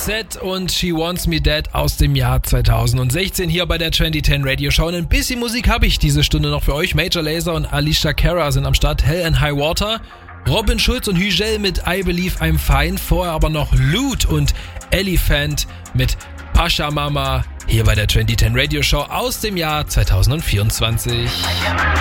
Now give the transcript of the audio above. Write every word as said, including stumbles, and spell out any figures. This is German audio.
Set und She Wants Me Dead aus dem Jahr zweitausendsechzehn hier bei der zwanzig zehn Radio Show. Und ein bisschen Musik habe ich diese Stunde noch für euch. Major Lazer und Alicia Cara sind am Start. Hell and High Water. Robin Schulz und Hügel mit I Believe I'm Fine. Vorher aber noch Loot und Elephant mit Pasha Mama hier bei der zwanzig zehn Radio Show aus dem Jahr zweitausendvierundzwanzig.